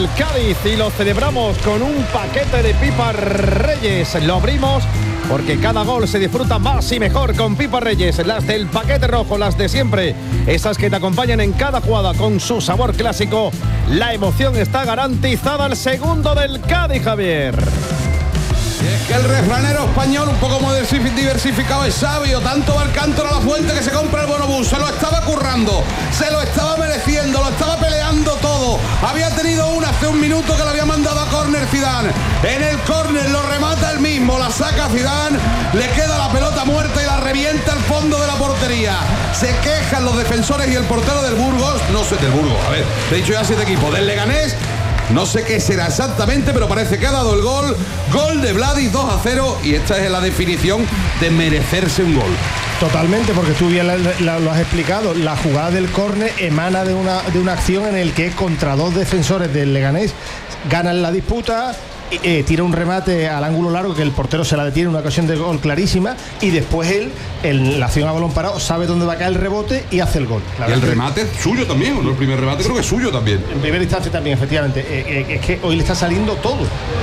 del Cádiz y lo celebramos con un paquete de pipas Reyes. Lo abrimos porque cada gol se disfruta más y mejor con pipas Reyes, las del paquete rojo, las de siempre, esas que te acompañan en cada jugada con su sabor clásico. La emoción está garantizada. El segundo del Cádiz, Javier. Y es que el refranero español, un poco más diversificado, es sabio. Tanto va el cántaro a la fuente que se compra el bonobús. Se lo estaba currando, se lo estaba mereciendo, lo estaba peleando todo. Había tenido una hace un minuto que le había mandado a córner Zidane. En el córner lo remata él mismo, la saca Zidane, le queda la pelota muerta y la revienta al fondo de la portería. Se quejan los defensores y el portero del Burgos, no sé, del Burgos, a ver, te he dicho ya 7 equipos, del Leganés. No sé qué será exactamente, pero parece que ha dado el gol. Gol de Vladi, 2-0, y esta es la definición de merecerse un gol. Totalmente, porque tú bien lo has explicado. La jugada del córner emana de una acción en el que contra dos defensores del Leganés ganan la disputa. Tira un remate al ángulo largo que el portero se la detiene, una ocasión de gol clarísima, y después él, en la acción a balón parado, sabe dónde va a caer el rebote y hace el gol. Y el remate es suyo también, ¿no? El primer remate creo que es suyo también. En primera instancia también, efectivamente. Es que hoy le está saliendo todo.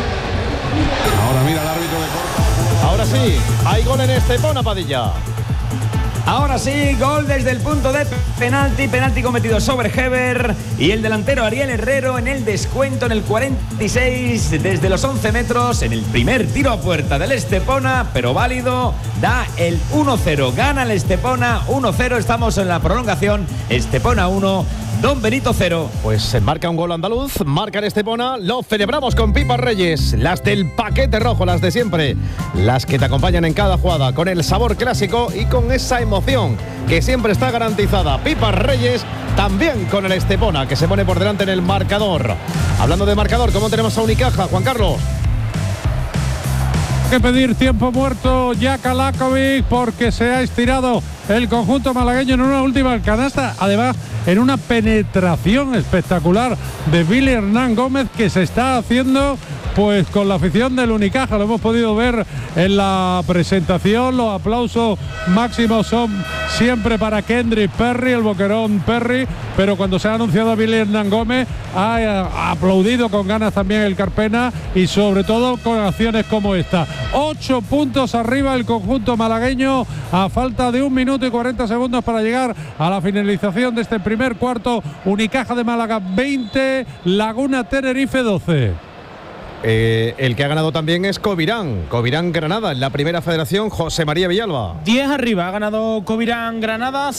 Ahora mira el árbitro de corta. Ahora sí, hay gol en Estepona, Padilla. Ahora sí, gol desde el punto de penalti cometido sobre Heber y el delantero Ariel Herrero en el descuento en el 46 desde los 11 metros en el primer tiro a puerta del Estepona, pero válido, da el 1-0, gana el Estepona 1-0, estamos en la prolongación, Estepona 1, Don Benito 0. Pues se marca un gol andaluz, marca el Estepona, lo celebramos con pipas Reyes, las del paquete rojo, las de siempre, las que te acompañan en cada jugada, con el sabor clásico y con esa emoción que siempre está garantizada. Pipas Reyes también con el Estepona, que se pone por delante en el marcador. Hablando de marcador, ¿cómo tenemos a Unicaja, Juan Carlos? Que pedir tiempo muerto ya Kalakovic porque se ha estirado el conjunto malagueño en una última canasta, además en una penetración espectacular de Billy Hernán Gómez que se está haciendo pues con la afición del Unicaja. Lo hemos podido ver en la presentación, los aplausos máximos son siempre para Kendrick Perry, el boquerón Perry, pero cuando se ha anunciado a Billy Hernán Gómez ha aplaudido con ganas también el Carpena y sobre todo con acciones como esta. 8 puntos arriba el conjunto malagueño a falta de 1 minuto y 40 segundos para llegar a la finalización de este primer cuarto. Unicaja de Málaga 20, Laguna Tenerife 12. El que ha ganado también es Covirán Granada en la primera federación, José María Villalba. 10 arriba, ha ganado Covirán Granada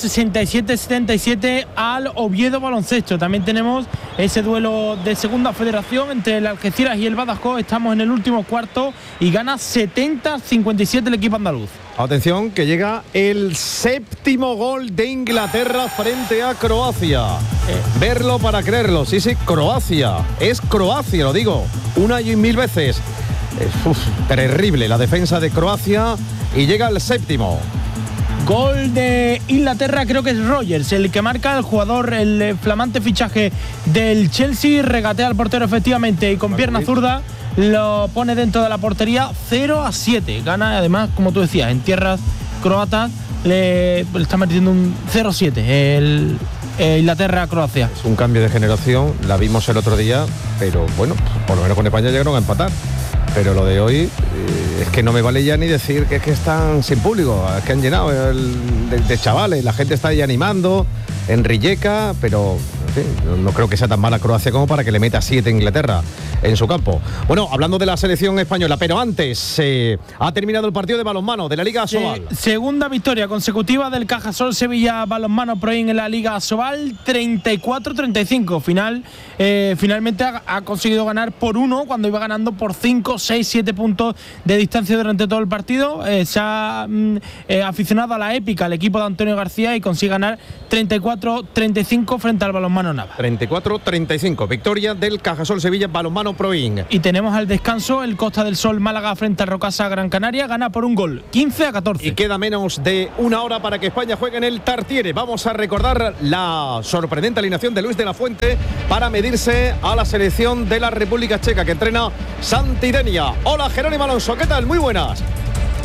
67-77 al Oviedo Baloncesto. También tenemos ese duelo de segunda federación entre el Algeciras y el Badajoz. Estamos en el último cuarto y gana 70-57 el equipo andaluz. Atención, que llega el 7º gol de Inglaterra frente a Croacia. Verlo para creerlo. Sí, Croacia. Es Croacia, lo digo una y mil veces. Terrible la defensa de Croacia y llega el 7º. Gol de Inglaterra, creo que es Rogers el que marca, el jugador, el flamante fichaje del Chelsea, regatea al portero efectivamente y con pierna zurda lo pone dentro de la portería. 0-7, gana además, como tú decías, en tierras croatas le está metiendo un 0-7 el Inglaterra-Croacia. Es un cambio de generación, la vimos el otro día, pero bueno, por lo menos con España llegaron a empatar. Pero lo de hoy es que no me vale ya ni decir que es que están sin público, es que han llenado de chavales, la gente está ahí animando en Rijeka, pero en fin, no creo que sea tan mala Croacia como para que le meta 7 a Inglaterra en su campo. Bueno, hablando de la selección española, pero antes ha terminado el partido de balonmano de la Liga Asobal. Segunda victoria consecutiva del Cajasol Sevilla Balonmano Pro en la Liga Asobal, 34-35. Finalmente ha conseguido ganar por 1 cuando iba ganando por 5, 6, 7 puntos de distancia durante todo el partido. Se ha aficionado a la épica el equipo de Antonio García y consigue ganar 34-35 frente al Balonmano Nava. 34-35, victoria del Cajasol Sevilla Balonmano Proin. Y tenemos al descanso el Costa del Sol Málaga frente al Rocasa Gran Canaria, gana por un gol, 15-14. Y queda menos de una hora para que España juegue en el Tartiere. Vamos a recordar la sorprendente alineación de Luis de la Fuente para medirse a la selección de la República Checa que entrena Santi Denia. Hola Jerónimo Alonso, ¿qué tal? Muy buenas.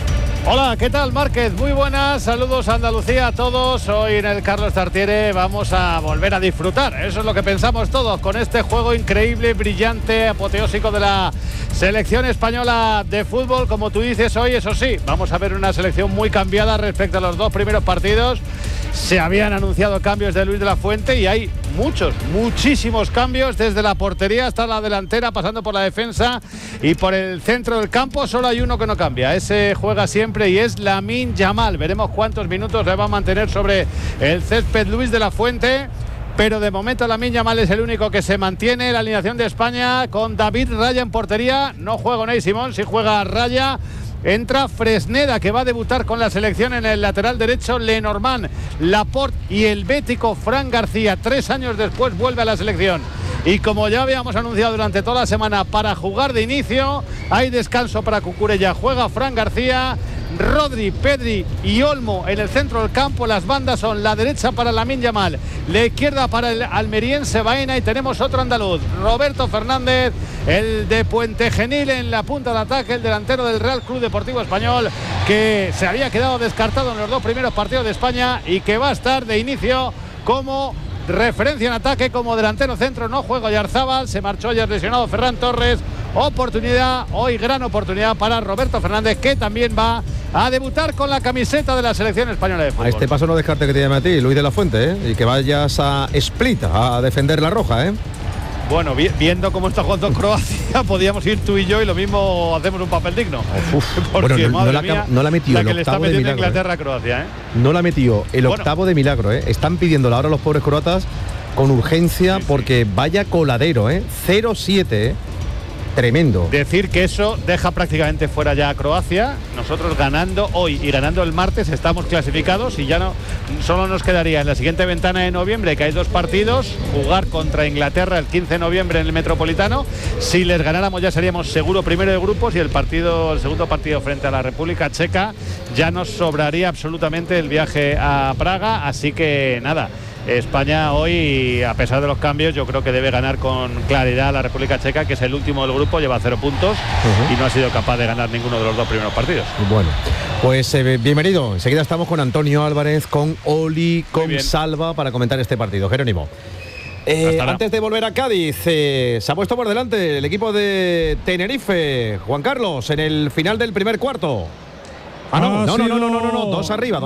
Hola, ¿qué tal, Márquez? Muy buenas, saludos a Andalucía a todos. Hoy en el Carlos Tartiere vamos a volver a disfrutar. Eso es lo que pensamos todos con este juego increíble, brillante, apoteósico de la selección española de fútbol. Como tú dices hoy, eso sí, vamos a ver una selección muy cambiada respecto a los dos primeros partidos. Se habían anunciado cambios de Luis de la Fuente y hay muchísimos cambios, desde la portería hasta la delantera, pasando por la defensa y por el centro del campo. Solo hay uno que no cambia, ese juega siempre y es Lamine Yamal. Veremos cuántos minutos le va a mantener sobre el césped Luis de la Fuente, pero de momento Lamine Yamal es el único que se mantiene. La alineación de España con David Raya en portería, no juega Unai Simón, sí juega Raya. Entra Fresneda, que va a debutar con la selección en el lateral derecho. Lenormand, Laporte y el bético Fran García. 3 años después vuelve a la selección. Y como ya habíamos anunciado durante toda la semana, para jugar de inicio, hay descanso para Cucurella. Juega Fran García, Rodri, Pedri y Olmo en el centro del campo. Las bandas son la derecha para Lamine Yamal, la izquierda para el almeriense Baena, y tenemos otro andaluz, Roberto Fernández, el de Puente Genil en la punta de ataque, el delantero del Real Club Deportivo Español, que se había quedado descartado en los 2 primeros partidos de España y que va a estar de inicio como referencia en ataque, como delantero centro. No juega Oyarzábal, se marchó ayer lesionado Ferran Torres. Oportunidad, hoy gran oportunidad para Roberto Fernández, que también va a debutar con la camiseta de la selección española de fútbol. A este paso no descarte que te llame a ti, Luis de la Fuente, y que vayas a Split a defender la roja, Bueno, viendo cómo está jugando Croacia, podíamos ir tú y yo y lo mismo hacemos un papel digno. Porque, bueno, no la metió el el octavo de milagro. Inglaterra a Croacia, No la metió el octavo de milagro, Están pidiéndola ahora los pobres croatas con urgencia, porque vaya coladero, 0-7, Tremendo. Decir que eso deja prácticamente fuera ya a Croacia. Nosotros ganando hoy y ganando el martes estamos clasificados, y ya no solo nos quedaría en la siguiente ventana de noviembre, que hay 2 partidos, jugar contra Inglaterra el 15 de noviembre en el Metropolitano. Si les ganáramos ya seríamos seguro primero de grupos, y el segundo partido frente a la República Checa ya nos sobraría absolutamente el viaje a Praga. Así que nada, España hoy, a pesar de los cambios, yo creo que debe ganar con claridad a la República Checa, que es el último del grupo, lleva 0 puntos y no ha sido capaz de ganar ninguno de los 2 primeros partidos. Bueno, pues bienvenido. Enseguida estamos con Antonio Álvarez, con Oli, con Salva, para comentar este partido. Jerónimo. Antes de volver a Cádiz, se ha puesto por delante el equipo de Tenerife, Juan Carlos, en el final del primer cuarto. No, 2 arriba.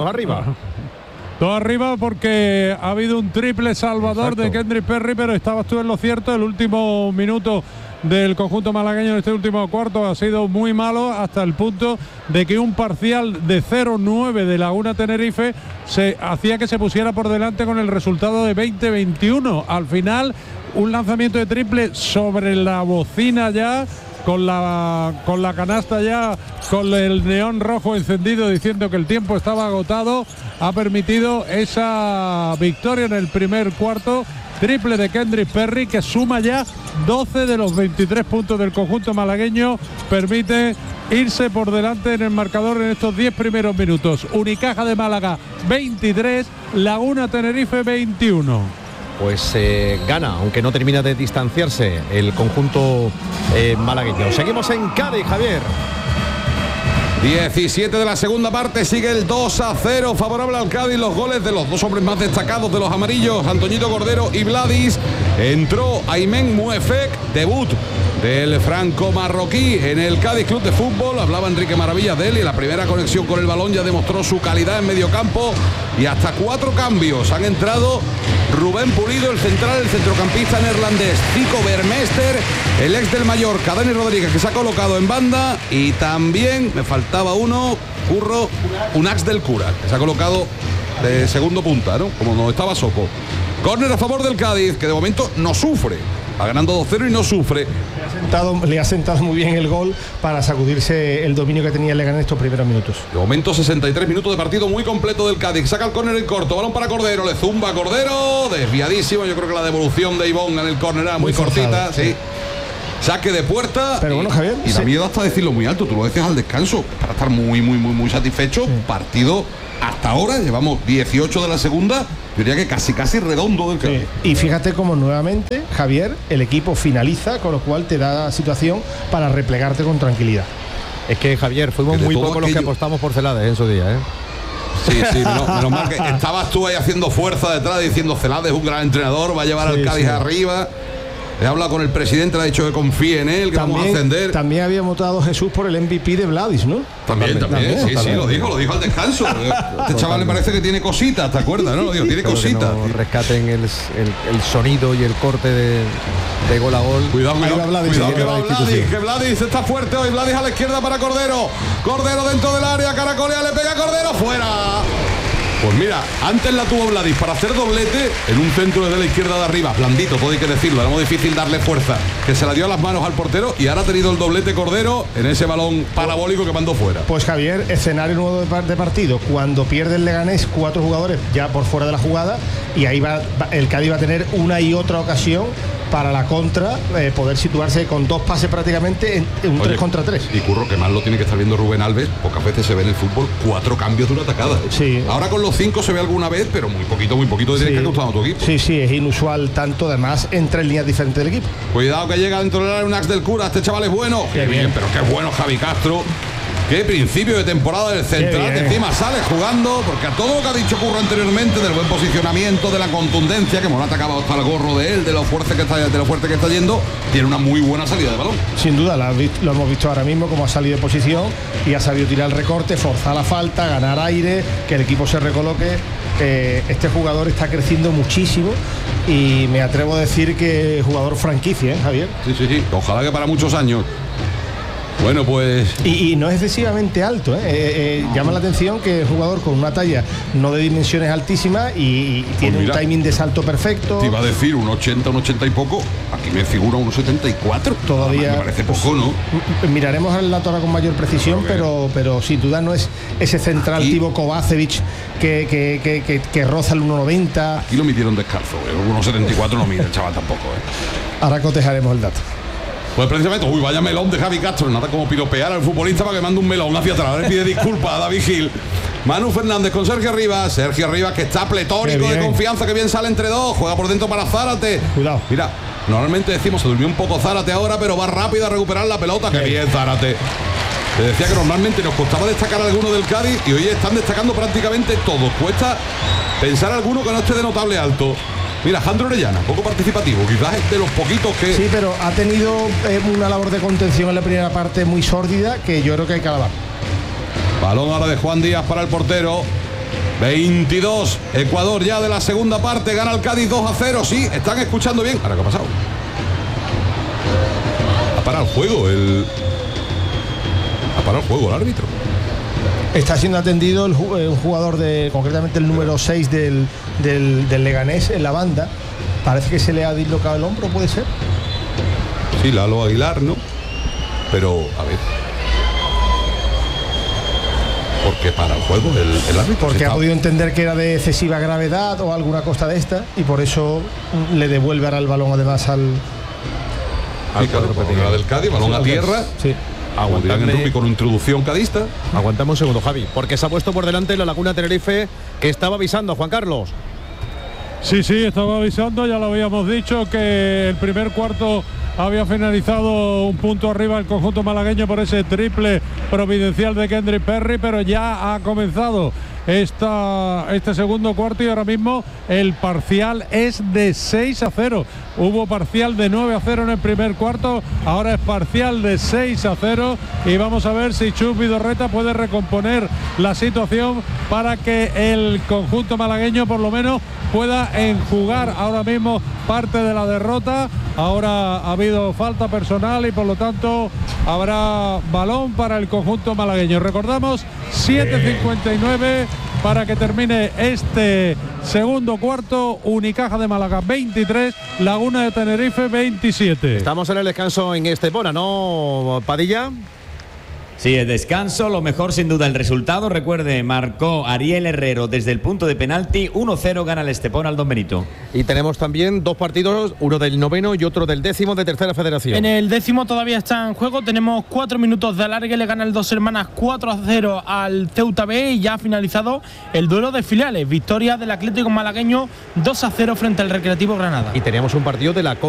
2 arriba, porque ha habido un triple salvador de Kendrick Perry, pero estabas tú en lo cierto. El último minuto del conjunto malagueño en este último cuarto ha sido muy malo, hasta el punto de que un parcial de 0-9 de Laguna Tenerife se hacía que se pusiera por delante con el resultado de 20-21. Al final, un lanzamiento de triple sobre la bocina ya, con la canasta ya, con el neón rojo encendido diciendo que el tiempo estaba agotado, ha permitido esa victoria en el primer cuarto. Triple de Kendrick Perry, que suma ya 12 de los 23 puntos del conjunto malagueño, permite irse por delante en el marcador en estos 10 primeros minutos. Unicaja de Málaga 23, Laguna Tenerife 21. Pues gana, aunque no termina de distanciarse el conjunto malagueño. Seguimos en Cádiz, Javier. 17 de la segunda parte, sigue el 2-0 favorable al Cádiz. Los goles de los 2 hombres más destacados de los amarillos, Antoñito Cordero y Vladis. Entró Aymen Muefek, debut del franco marroquí en el Cádiz Club de Fútbol. Hablaba Enrique Maravillas de él, y la primera conexión con el balón ya demostró su calidad en medio campo. Y hasta 4 cambios han entrado: Rubén Pulido, el central, el centrocampista neerlandés Zico Vermeester, el ex del Mallorca Dani Rodríguez, que se ha colocado en banda, y también me faltaba uno, Curro, Unax del Cura, que se ha colocado de segundo punta, ¿no? Como no estaba Soco. Córner a favor del Cádiz, que de momento no sufre. Va ganando 2-0 y no sufre. Le ha sentado muy bien el gol para sacudirse el dominio que tenía el Leganés en estos primeros minutos. De momento 63 minutos de partido muy completo del Cádiz. Saca el córner en corto, balón para Cordero, le zumba a Cordero, desviadísimo. Yo creo que la devolución de Ivón en el córner era muy cortita, sí. Saque de puerta. Pero bueno, Javier, y da miedo hasta decirlo muy alto. Tú lo decías al descanso, para estar muy satisfecho. Sí. Partido hasta ahora, llevamos 18 de la segunda. Yo diría que casi redondo del Cádiz. Sí. Y fíjate cómo nuevamente, Javier, el equipo finaliza, con lo cual te da situación para replegarte con tranquilidad. Es que, Javier, fuimos muy pocos los que apostamos por Celades en su día, ¿eh? Sí, menos mal que estabas tú ahí haciendo fuerza detrás diciendo Celades es un gran entrenador, va a llevar al Cádiz arriba. He hablado con el presidente, le ha dicho que confíe en él, que vamos a ascender. También había votado Jesús por el MVP de Vladis, ¿no? También, sí, lo dijo al descanso. Este chaval le parece que tiene cositas, ¿te acuerdas? ¿No? Lo digo, tiene cositas. Que no rescaten el sonido y el corte de gol a gol. Cuidado que va Vladis está fuerte hoy. Vladis a la izquierda para Cordero. Cordero dentro del área, caracolea, le pega a Cordero, fuera. Pues mira, antes la tuvo Vladis para hacer doblete en un centro desde la izquierda de arriba, blandito, todo hay que decirlo, era muy difícil darle fuerza, que se la dio a las manos al portero y ahora ha tenido el doblete Cordero en ese balón parabólico que mandó fuera. Pues Javier, escenario nuevo de partido, cuando pierde el Leganés 4 jugadores ya por fuera de la jugada y ahí el Cádiz va a tener una y otra ocasión para la contra, poder situarse con 2 pases prácticamente en un 3 contra 3. Y Curro, que más lo tiene que estar viendo Rubén Alves, pocas veces se ve en el fútbol 4 cambios de una atacada. Sí. Ahora con los 5 se ve alguna vez, pero muy poquito tienes que ha costado a tu equipo. Sí, es inusual tanto, además entre líneas diferentes del equipo. Cuidado que llega dentro del área un ax del Cura, este chaval es bueno. Qué bien, pero qué bueno Javi Castro. Qué principio de temporada del central, que encima sale jugando, porque a todo lo que ha dicho Curro anteriormente, del buen posicionamiento, de la contundencia, que Morata acaba hasta el gorro de él, de lo fuerte que está yendo, tiene una muy buena salida de balón. Sin duda, lo hemos visto ahora mismo, como ha salido de posición y ha sabido tirar el recorte, forzar la falta, ganar aire, que el equipo se recoloque. Este jugador está creciendo muchísimo y me atrevo a decir que jugador franquicia, Javier. Sí, ojalá que para muchos años. Bueno, pues... Y no es excesivamente alto, llama la atención que es un jugador con una talla no de dimensiones altísimas y tiene un timing de salto perfecto. Te iba a decir un 80 y poco, aquí me figura un 74. Todavía... Me parece poco, ¿no? Miraremos el dato ahora con mayor precisión, pero sin duda no es ese central tipo Kovacevic que roza el 1,90. Aquí lo midieron descalzo, 1,74 no mide el chaval tampoco. Ahora cotejaremos el dato. Pues precisamente, vaya melón de Javi Castro, nada como piropear al futbolista para que mande un melón hacia atrás. Le pide disculpas a David Gil. Manu Fernández con Sergio Rivas que está pletórico de confianza, que bien sale entre dos, juega por dentro para Zárate. Cuidado. Mira, normalmente decimos se durmió un poco Zárate ahora, pero va rápido a recuperar la pelota. Qué bien Zárate. Te decía que normalmente nos costaba destacar a alguno del Cádiz y hoy están destacando prácticamente todos. Cuesta pensar alguno que no esté de notable alto. Mira, Jandro Orellana, poco participativo, quizás es de los poquitos que... Sí, pero ha tenido una labor de contención en la primera parte muy sórdida que yo creo que hay que alabar. Balón ahora de Juan Díaz para el portero. 22, Ecuador ya de la segunda parte, gana el Cádiz 2-0, sí, están escuchando bien. Ahora, ¿qué ha pasado? Ha parado el juego el árbitro. Está siendo atendido un jugador concretamente el número 6 del Leganés en la banda. Parece que se le ha dislocado el hombro, ¿puede ser? Sí, Lalo Aguilar, ¿no? Pero, a ver. ¿Por qué para el juego el árbitro? Porque ha podido entender que era de excesiva gravedad o alguna cosa de esta y por eso le devuelve ahora el balón además al del Cádiz, balón a tierra. Sí. Aguantadme con introducción cadista. Aguantamos un segundo, Javi, porque se ha puesto por delante la Laguna Tenerife, que estaba avisando, Juan Carlos. Sí, estaba avisando, ya lo habíamos dicho, que el primer cuarto había finalizado un punto arriba el conjunto malagueño por ese triple providencial de Kendrick Perry, pero ya ha comenzado este segundo cuarto y ahora mismo el parcial es de 6-0. Hubo parcial de 9-0 en el primer cuarto, ahora es parcial de 6-0 y vamos a ver si Chus Vidorreta puede recomponer la situación para que el conjunto malagueño por lo menos pueda enjugar ahora mismo parte de la derrota. Ahora ha habido falta personal y por lo tanto habrá balón para el conjunto malagueño. Recordamos 7:59 para que termine este segundo cuarto. Unicaja de Málaga 23, Laguna de Tenerife 27. Estamos en el descanso en Estepona, ¿no, Padilla? Sí, el descanso, lo mejor sin duda el resultado. Recuerde, marcó Ariel Herrero desde el punto de penalti, 1-0 gana el Estepona al Don Benito. Y tenemos también dos partidos, uno del noveno y otro del décimo de Tercera Federación. En el décimo todavía está en juego, tenemos 4 minutos de alargue, le gana el Dos Hermanas 4-0 al Ceuta B y ya ha finalizado el duelo de filiales. Victoria del Atlético malagueño 2-0 frente al Recreativo Granada. Y teníamos un partido de la Copa